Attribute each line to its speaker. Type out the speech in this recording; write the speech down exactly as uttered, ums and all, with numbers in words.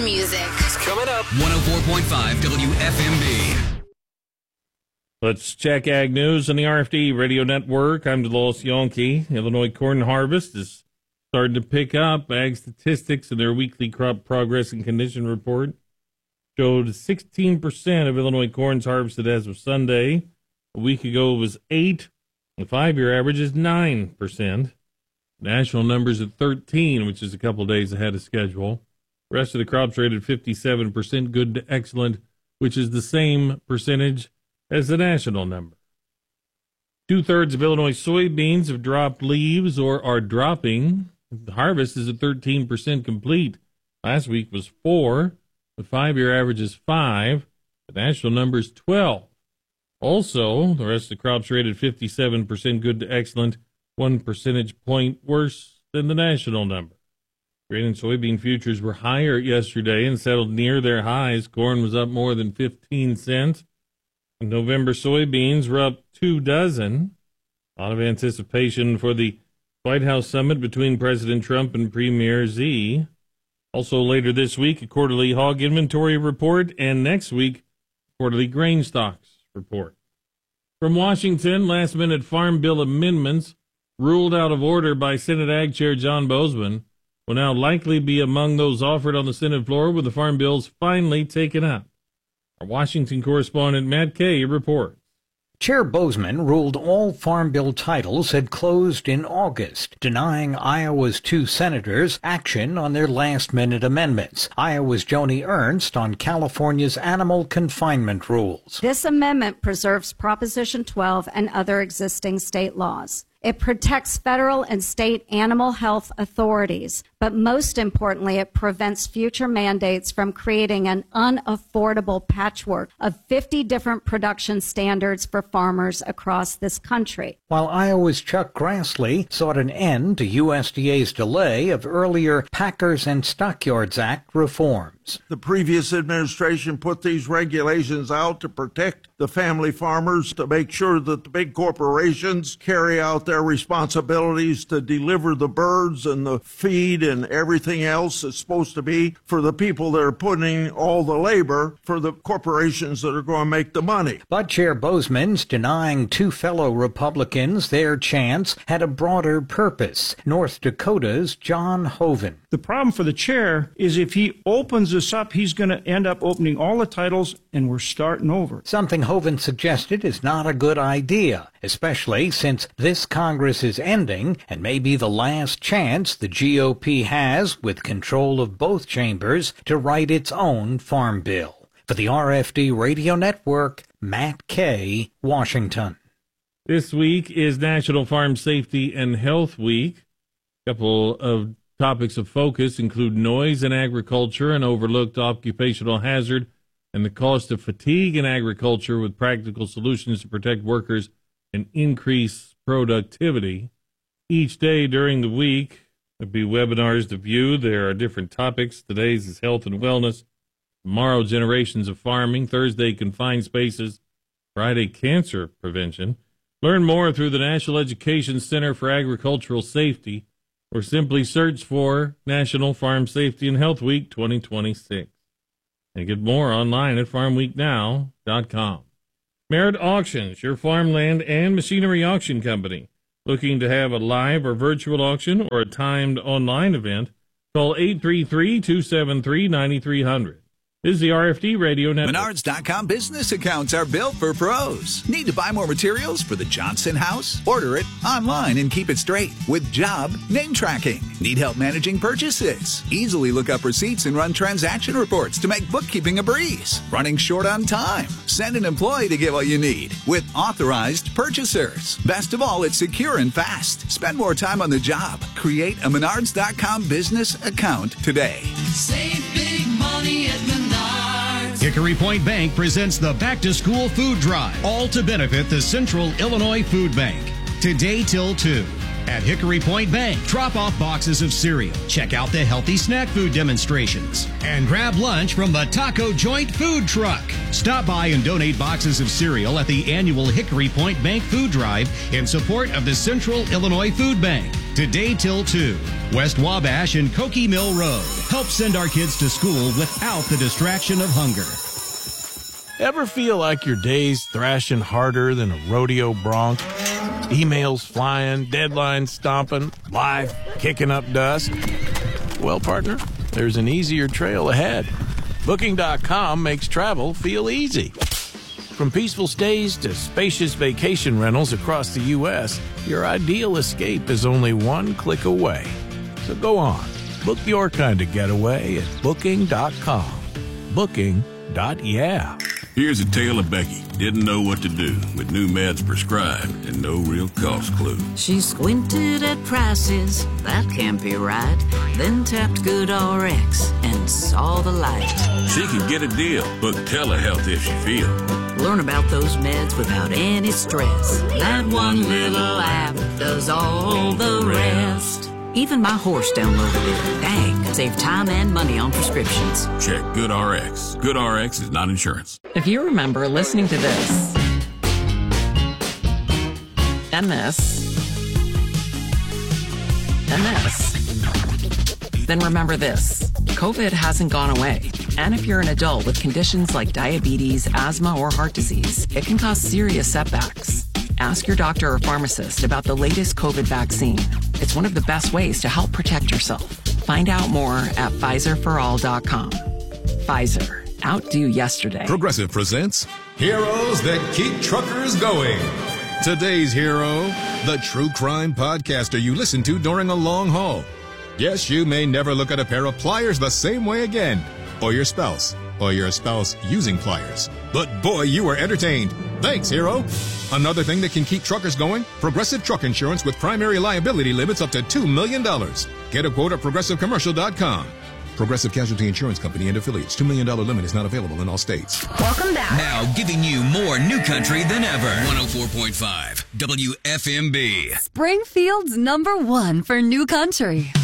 Speaker 1: music.
Speaker 2: It's coming up.
Speaker 3: one oh four point five W F M B.
Speaker 4: Let's check Ag News on the R F D Radio Network. I'm DeLois Yonke. Illinois corn harvest is starting to pick up. Ag Statistics in their weekly crop progress and condition report showed sixteen percent of Illinois corn's harvested as of Sunday. A week ago it was eight. The five-year average is nine percent. National numbers at thirteen, which is a couple days ahead of schedule. The rest of the crops rated fifty-seven percent good to excellent, which is the same percentage as the national number. Two-thirds of Illinois soybeans have dropped leaves or are dropping. The harvest is at thirteen percent complete. Last week was four. The five-year average is five. The national number is twelve. Also, the rest of the crops rated fifty-seven percent good to excellent, one percentage point worse than the national number. Grain and soybean futures were higher yesterday and settled near their highs. Corn was up more than fifteen cents. November soybeans were up two dozen. A lot of anticipation for the White House summit between President Trump and Premier Xi. Also later this week, a quarterly hog inventory report, and next week, quarterly grain stocks report. From Washington, last-minute Farm Bill amendments ruled out of order by Senate Ag Chair John Boozman will now likely be among those offered on the Senate floor with the farm bills finally taken up. Our Washington correspondent Matt Kay reports.
Speaker 5: Chair Boozman ruled all Farm Bill titles had closed in August, denying Iowa's two senators action on their last-minute amendments. Iowa's Joni Ernst on California's animal confinement rules.
Speaker 6: This amendment preserves Proposition twelve and other existing state laws. It protects federal and state animal health authorities, but most importantly, it prevents future mandates from creating an unaffordable patchwork of fifty different production standards for farmers across this country.
Speaker 5: While Iowa's Chuck Grassley sought an end to U S D A's delay of earlier Packers and Stockyards Act reforms.
Speaker 7: The previous administration put these regulations out to protect the family farmers, to make sure that the big corporations carry out their responsibilities to deliver the birds and the feed and everything else that's supposed to be for the people that are putting all the labor for the corporations that are going to make the money.
Speaker 5: But Chair Boozman's denying two fellow Republicans their chance had a broader purpose. North Dakota's John Hoeven.
Speaker 8: The problem for the chair is if he opens this up, he's going to end up opening all the titles and we're starting over.
Speaker 5: Something Hoeven suggested is not a good idea, especially since this Congress is ending and may be the last chance the G O P has, with control of both chambers, to write its own farm bill. For the R F D Radio Network, Matt Kay, Washington.
Speaker 4: This week is National Farm Safety and Health Week. A couple of topics of focus include noise in agriculture, an overlooked occupational hazard, and the cost of fatigue in agriculture, with practical solutions to protect workers and increase productivity. Each day during the week, there'll be webinars to view. There are different topics. Today's is health and wellness. Tomorrow, generations of farming. Thursday, confined spaces. Friday, cancer prevention. Learn more through the National Education Center for Agricultural Safety, or simply search for National Farm Safety and Health Week twenty twenty-six. And get more online at farm week now dot com. Merritt Auctions, your farmland and machinery auction company. Looking to have a live or virtual auction or a timed online event? Call eight three three, two seven three, nine three zero zero. This is the R F D Radio Network.
Speaker 9: Menards dot com business accounts are built for pros. Need to buy more materials for the Johnson house? Order it online and keep it straight with job name tracking. Need help managing purchases? Easily look up receipts and run transaction reports to make bookkeeping a breeze. Running short on time? Send an employee to get what you need with authorized purchasers. Best of all, it's secure and fast. Spend more time on the job. Create a Menards dot com business account today.
Speaker 10: Save big money at Menards.
Speaker 11: Hickory Point Bank presents the Back to School Food Drive, all to benefit the Central Illinois Food Bank. Today till two. At Hickory Point Bank, drop off boxes of cereal, check out the healthy snack food demonstrations, and grab lunch from the Taco Joint Food Truck. Stop by and donate boxes of cereal at the annual Hickory Point Bank Food Drive in support of the Central Illinois Food Bank. Today till two, West Wabash and Cokie Mill Road. Help send our kids to school without the distraction of hunger.
Speaker 1: Ever feel like your day's thrashing harder than a rodeo bronc? Emails flying, deadlines stomping, life kicking up dust? Well, partner, there's an easier trail ahead. Booking dot com makes travel feel easy. From peaceful stays to spacious vacation rentals across the U S, your ideal escape is only one click away. So go on, book your kind of getaway at Booking dot com. Booking. Yeah.
Speaker 2: Here's a tale of Becky. Didn't know what to do with new meds prescribed and no real cost clue.
Speaker 12: She squinted at prices, that can't be right. Then tapped GoodRx and saw the light.
Speaker 2: She can get a deal. Book telehealth if she feel.
Speaker 12: Learn about those meds without any stress. That one little app does all the rest. Even my horse downloaded it. Dang, save time and money on prescriptions.
Speaker 2: Check GoodRx. GoodRx is not insurance.
Speaker 13: If you remember listening to this, and this, and this, then remember this. COVID hasn't gone away. And if you're an adult with conditions like diabetes, asthma, or heart disease, it can cause serious setbacks. Ask your doctor or pharmacist about the latest COVID vaccine. It's one of the best ways to help protect yourself. Find out more at Pfizer for all dot com. Pfizer. Outdo yesterday.
Speaker 14: Progressive presents Heroes That Keep Truckers Going. Today's hero, the true crime podcaster you listen to during a long haul. Yes, you may never look at a pair of pliers the same way again. Or your spouse. Or your spouse using pliers. But boy, you were entertained. Thanks, hero. Another thing that can keep truckers going? Progressive Truck Insurance with primary liability limits up to two million dollars. Get a quote at Progressive Commercial dot com. Progressive Casualty Insurance Company and affiliates. two million dollars limit is not available in all states.
Speaker 3: Welcome back. Now giving you more new country than ever. one oh four point five W F M B.
Speaker 15: Springfield's number one for new country.